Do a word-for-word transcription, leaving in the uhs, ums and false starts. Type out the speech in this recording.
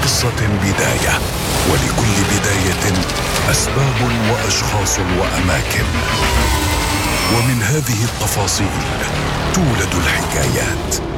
قصة بداية، ولكل بداية أسباب وأشخاص وأماكن، ومن هذه التفاصيل تولد الحكايات.